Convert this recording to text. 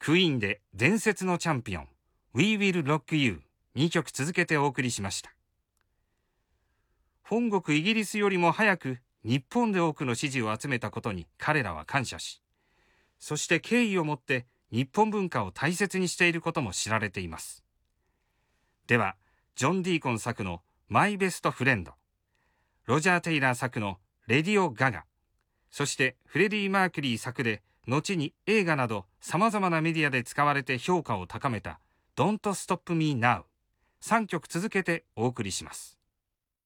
クイーンで伝説のチャンピオン We Will Rock You 2曲続けてお送りしました。本国イギリスよりも早く日本で多くの支持を集めたことに彼らは感謝し、そして敬意を持って日本文化を大切にしていることも知られています。では、ジョン・ディーコン作のマイ・ベスト・フレンド、ロジャー・テイラー作のレディオ・ガガ、そしてフレディ・マーキュリー作で後に映画など様々なメディアで使われて評価を高めた Don't Stop Me Now、3曲続けてお送りします。